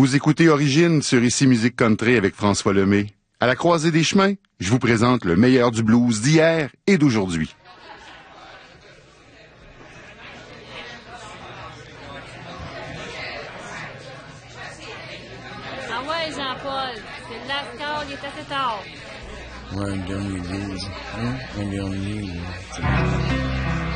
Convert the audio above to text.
Vous écoutez Origine sur Ici Musique Country avec François Lemay. À la croisée des chemins, je vous présente le meilleur du blues d'hier et d'aujourd'hui. Ah ouais, Jean-Paul, c'est le last call, il est assez tard. Ouais, le dernier blues. Un dernier.